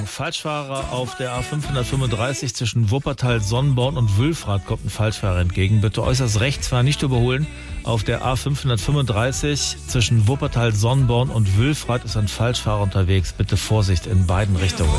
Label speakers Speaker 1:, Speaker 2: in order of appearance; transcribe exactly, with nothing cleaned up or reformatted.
Speaker 1: Falschfahrer auf der A fünfhundertfünfunddreißig zwischen Wuppertal-Sonnenborn und Wülfrath kommt ein Falschfahrer entgegen. Bitte äußerst rechts fahren, nicht überholen. Auf der A fünfhundertfünfunddreißig zwischen Wuppertal-Sonnenborn und Wülfrath ist ein Falschfahrer unterwegs. Bitte Vorsicht in beiden Richtungen.